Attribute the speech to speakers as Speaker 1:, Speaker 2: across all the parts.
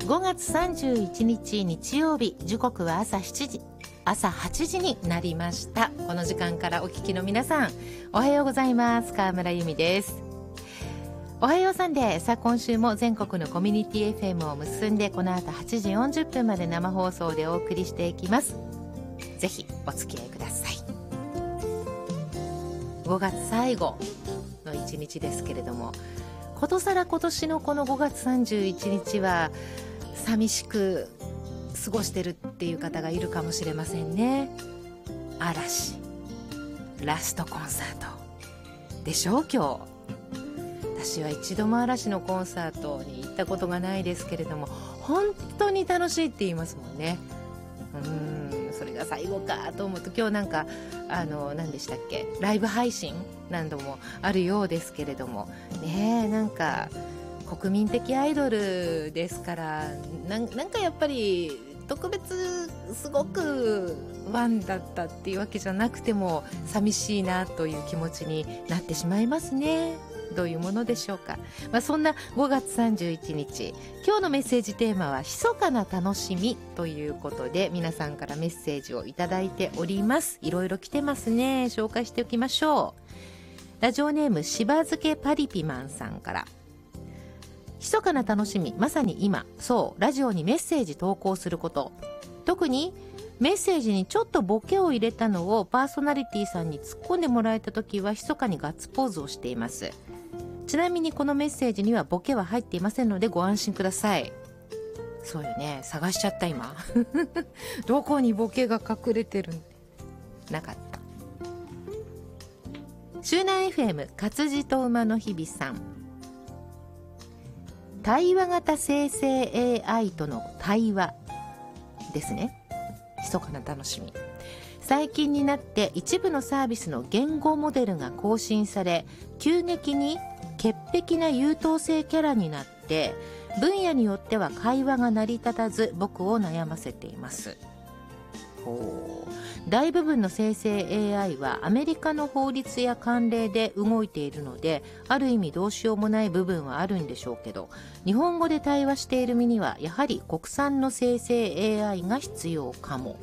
Speaker 1: 5月31日日曜日、時刻は朝8時になりました。この時間からお聞きの皆さん、おはようございます。川村由美です。おはようサンデー。さあ、今週も全国のコミュニティ FM を結んで、この後8時40分まで生放送でお送りしていきます。ぜひお付き合いください。5月最後の1日ですけれども、ことさら今年のこの5月31日は寂しく過ごしてるっていう方がいるかもしれませんね。嵐ラストコンサートでしょう。今日私は一度も嵐のコンサートに行ったことがないですけれども、本当に楽しいって言いますもんね。それが最後かと思うと、今日なんか何でしたっけ、ライブ配信何度もあるようですけれどもね。なんか国民的アイドルですから、なんかやっぱり特別すごくファンだったっていうわけじゃなくても寂しいなという気持ちになってしまいますね。どういうものでしょうか。そんな5月31日、今日のメッセージテーマは密かな楽しみということで、皆さんからメッセージをいただいております。いろいろ来てますね。紹介しておきましょう。ラジオネームしば漬けパリピマンさんから、密かな楽しみ、まさに今、そうラジオにメッセージ投稿すること。特にメッセージにちょっとボケを入れたのをパーソナリティさんに突っ込んでもらえた時は密かにガッツポーズをしています。ちなみにこのメッセージにはボケは入っていませんのでご安心ください。そうよね、探しちゃった今どこにボケが隠れてるんなかった。周南 FM 活字と馬の日々さん、対話型生成 AI との対話ですね。密かな楽しみ。最近になって一部のサービスの言語モデルが更新され、急激に潔癖な優等生キャラになって、分野によっては会話が成り立たず僕を悩ませています。大部分の生成 AI はアメリカの法律や慣例で動いているので、ある意味どうしようもない部分はあるんでしょうけど、日本語で対話している身にはやはり国産の生成 AI が必要かも。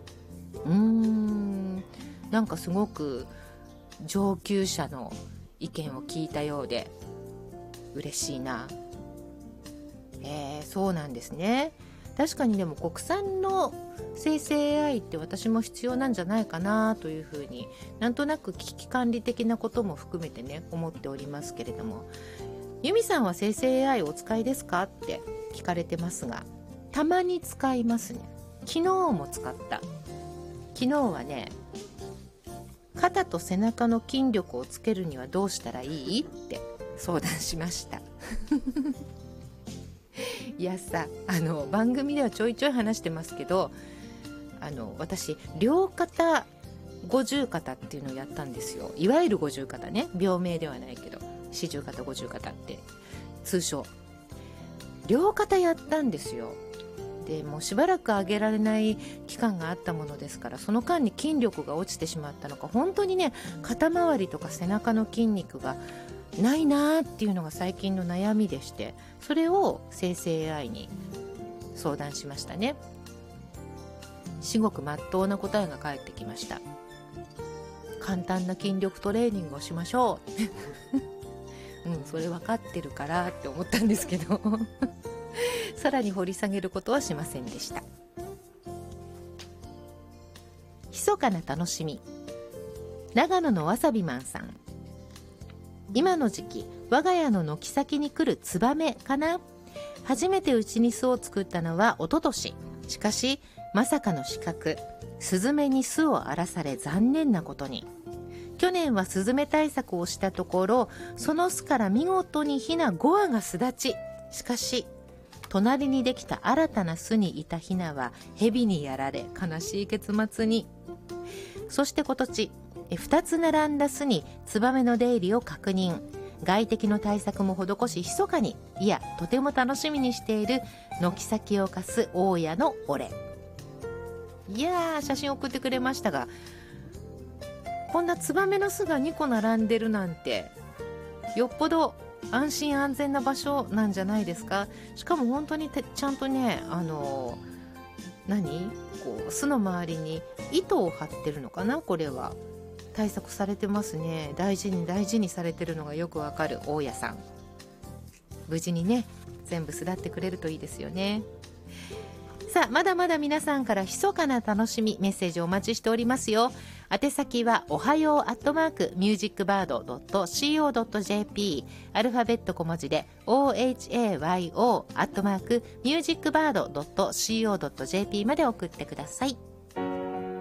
Speaker 1: なんかすごく上級者の意見を聞いたようで嬉しいな。そうなんですね。確かにでも国産の生成 AI って私も必要なんじゃないかなというふうに、なんとなく危機管理的なことも含めてね、思っておりますけれども、由美さんは生成 AI をお使いですかって聞かれてますが、たまに使いますね。昨日も使った。昨日はね、肩と背中の筋力をつけるにはどうしたらいいって相談しましたいやさ、番組ではちょいちょい話してますけど、私両肩五十肩っていうのをやったんですよ。いわゆる五十肩ね、病名ではないけど四十肩五十肩って通称。両肩やったんですよ。でもうしばらく上げられない期間があったものですから、その間に筋力が落ちてしまったのか、本当にね、肩周りとか背中の筋肉がないなっていうのが最近の悩みでして、それを生成 AI に相談しましたね。至極真っ当な答えが返ってきました。簡単な筋力トレーニングをしましょうそれ分かってるからって思ったんですけどさらに掘り下げることはしませんでした。密かな楽しみ。長野のわさびマンさん、今の時期我が家の軒先に来るツバメかな。初めてうちに巣を作ったのは一昨年。しかしまさかの死角、スズメに巣を荒らされ残念なことに。去年はスズメ対策をしたところ、その巣から見事にヒナ5羽が巣立ち、しかし隣にできた新たな巣にいたヒナはヘビにやられ悲しい結末に。そして今年2つ並んだ巣にツバメの出入りを確認。外敵の対策も施し、密かに、いやとても楽しみにしている軒先を貸す大家の俺。いやー、写真送ってくれましたが、こんなツバメの巣が2個並んでるなんて、よっぽど安心安全な場所なんじゃないですか。しかも本当にちゃんとね、巣の周りに糸を張ってるのかな、これは対策されてますね。大事に大事にされてるのがよくわかる大家さん。無事にね全部巣立ってくれるといいですよね。さあ、まだまだ皆さんから密かな楽しみメッセージをお待ちしておりますよ。宛先はおはよう@musicbird.co.jp、 アルファベット小文字で OHAYO@musicbird.co.jp まで送ってください。